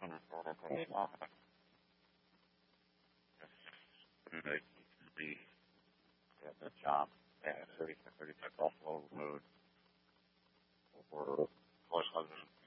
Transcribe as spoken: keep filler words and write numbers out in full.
be at the job at thirty-five Buffalo Road or close husband